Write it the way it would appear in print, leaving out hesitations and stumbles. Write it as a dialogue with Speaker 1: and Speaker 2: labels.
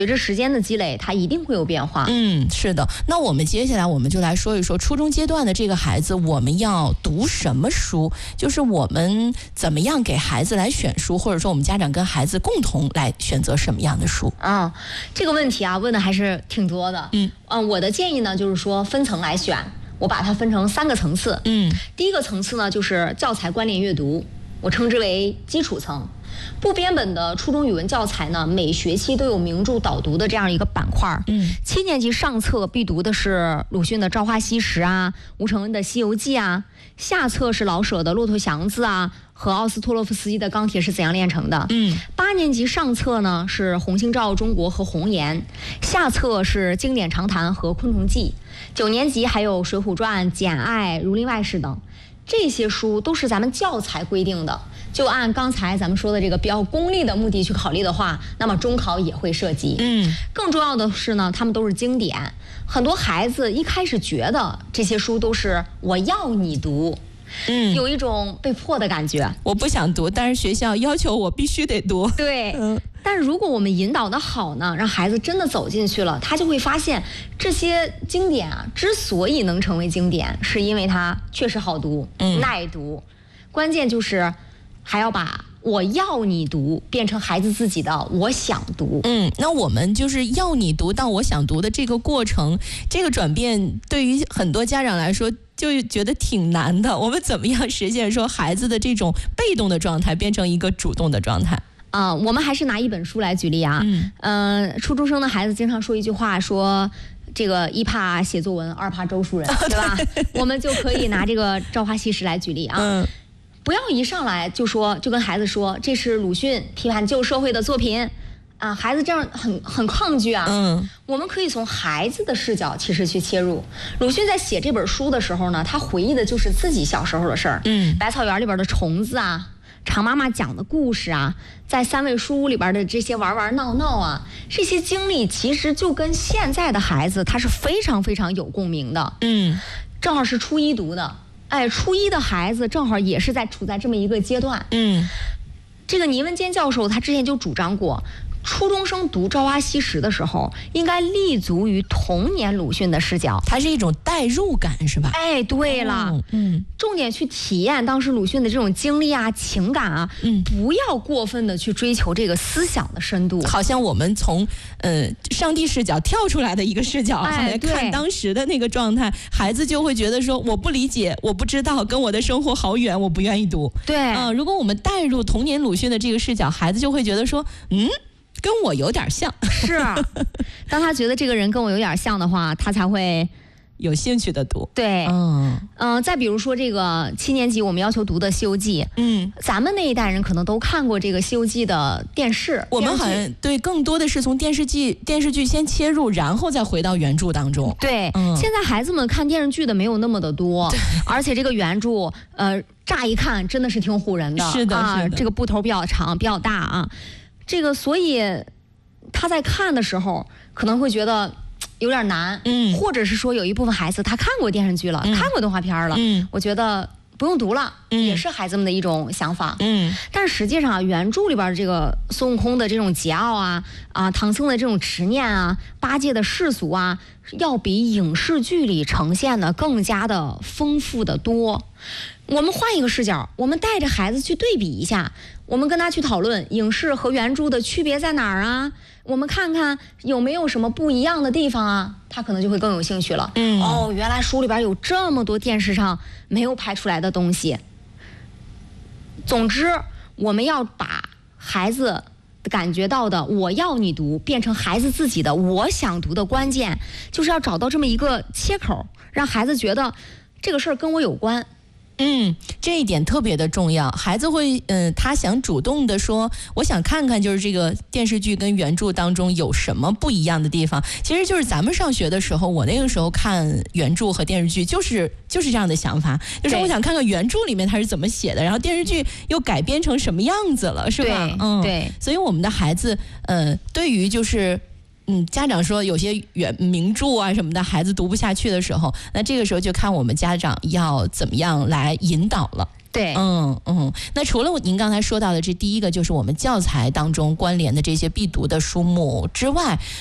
Speaker 1: 随着时间的积累，它一定会有变化。
Speaker 2: 是的。那我们接下来我们就来说一说初中阶段的这个孩子，我们要读什么书？就是我们怎么样给孩子来选书，或者说我们家长跟孩子共同来选择什么样的书？
Speaker 1: 这个问题啊问的还是挺多的。我的建议呢就是说分层来选，我把它分成3个层次。第一个层次呢就是教材关联阅读，我称之为基础层。不编本的初中语文教材呢，每学期都有名著导读的这样一个板块。7年级上册必读的是鲁迅的《朝花夕拾》啊，吴承恩的《西游记》啊，下册是老舍的《骆驼祥子》啊，和奥斯托洛夫斯基的《钢铁是怎样炼成的》。8年级上册呢是洪兴照中国和红岩，下册是经典长谈和昆虫记。9年级还有《水浒传》、《简爱》、《儒林外史》等。这些书都是咱们教材规定的，就按刚才咱们说的这个比较功利的目的去考虑的话，那么中考也会涉及。更重要的是呢，他们都是经典。很多孩子一开始觉得这些书都是我要你读，有一种被迫的感觉。
Speaker 2: 我不想读，但是学校要求我必须得读。
Speaker 1: 对，但是如果我们引导的好呢，让孩子真的走进去了，他就会发现这些经典啊，之所以能成为经典，是因为它确实好读，耐读。关键就是还要把我要你读变成孩子自己的我想读。
Speaker 2: 那我们就是要你读到我想读的这个过程，这个转变对于很多家长来说就觉得挺难的。我们怎么样实现说孩子的这种被动的状态变成一个主动的状态？
Speaker 1: 我们还是拿一本书来举例啊。初中生的孩子经常说一句话，说这个1怕写作文，2怕周树人，对吧？我们就可以拿这个《朝花夕拾》来举例啊。不要一上来就跟孩子说这是鲁迅批判旧社会的作品啊，孩子这样很抗拒啊。我们可以从孩子的视角其实去切入。鲁迅在写这本书的时候呢，他回忆的就是自己小时候的事儿。百草园里边的虫子啊，常妈妈讲的故事啊，在3味书屋里边的这些玩玩闹闹啊，这些经历其实就跟现在的孩子他是非常非常有共鸣的。正好是初1读的。初1的孩子正好也是处在这么一个阶段。这个倪文坚教授他之前就主张过，初中生读《朝花夕拾》的时候，应该立足于童年鲁迅的视角，
Speaker 2: 它是一种代入感，是吧？
Speaker 1: 对了，重点去体验当时鲁迅的这种经历啊、情感啊，不要过分的去追求这个思想的深度。
Speaker 2: 好像我们从上帝视角跳出来的一个视角来看当时的那个状态，孩子就会觉得说我不理解，我不知道，跟我的生活好远，我不愿意读。
Speaker 1: 对，
Speaker 2: 如果我们带入童年鲁迅的这个视角，孩子就会觉得说跟我有点像。
Speaker 1: 是，当他觉得这个人跟我有点像的话，他才会
Speaker 2: 有兴趣的读。
Speaker 1: 对，再比如说这个7年级我们要求读的《西游记》，咱们那一代人可能都看过这个《西游记》的电视，
Speaker 2: 我们好像对更多的是从电视剧先切入，然后再回到原著当中。
Speaker 1: 对，现在孩子们看电视剧的没有那么的多，而且这个原著乍一看真的是挺唬人的。
Speaker 2: 是的，
Speaker 1: 这个部头比较长比较大啊。这个所以他在看的时候可能会觉得有点难，或者是说有一部分孩子他看过电视剧了，看过动画片了，我觉得不用读了，也是孩子们的一种想法。但是实际上原著里边这个孙悟空的这种桀骜啊，唐僧的这种执念啊，八戒的世俗啊，要比影视剧里呈现的更加的丰富的多。我们换一个视角，我们带着孩子去对比一下，我们跟他去讨论影视和原著的区别在哪儿啊，我们看看有没有什么不一样的地方啊，他可能就会更有兴趣了。原来书里边有这么多电视上没有拍出来的东西。总之我们要把孩子感觉到的我要你读变成孩子自己的我想读的关键，就是要找到这么一个切口，让孩子觉得这个事儿跟我有关。
Speaker 2: 这一点特别的重要。孩子会他想主动的说我想看看就是这个电视剧跟原著当中有什么不一样的地方。其实就是咱们上学的时候，我那个时候看原著和电视剧就是这样的想法，就是我想看看原著里面它是怎么写的，然后电视剧又改编成什么样子了，是吧？
Speaker 1: 对，
Speaker 2: 所以我们的孩子对于就是家长说有些名著啊什么的，孩子读不下去的时候，那这个时候就看我们家长要怎么样来引导了。
Speaker 1: 对，
Speaker 2: 那除了您刚才说到的这第一个，就是我们教材当中关联的这些必读的书目之外，